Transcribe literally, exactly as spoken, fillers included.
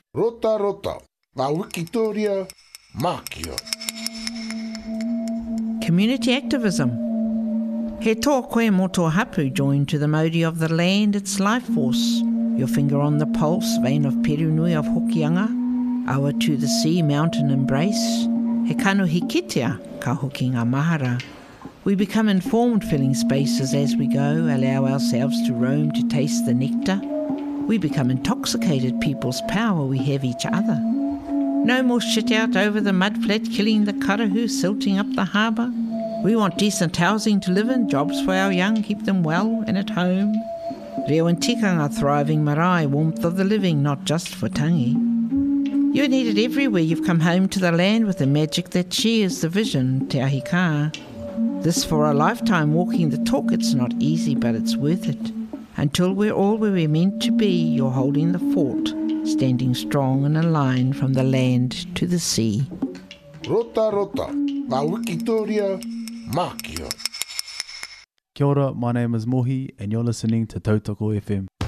Rota rota, ngā Wikitoria mākia. Community activism. He tō koe mo tō hapu joined to the mauri of the land, its life force. Your finger on the pulse, vein of Perunui of Hokianga. Awa to the sea, mountain embrace. He kanu hikitea, ka hoki ngā mahara. We become informed, filling spaces as we go, allow ourselves to roam to taste the nectar. We become intoxicated, people's power, we have each other. No more shit out over the mudflat, killing the karahu, silting up the harbour. We want decent housing to live in, jobs for our young, keep them well and at home. Reo and tikanga, thriving marae, warmth of the living, not just for tangi. You're needed everywhere, you've come home to the land with the magic that shares the vision, te ahi ka. This for a lifetime, walking the talk, it's not easy, but it's worth it. Until we're all where we're meant to be, you're holding the fort, standing strong in a line from the land to the sea. Rota rota, ngā Wikitoria mākia. Kia ora, my name is Mohi and you're listening to Tautoko F M.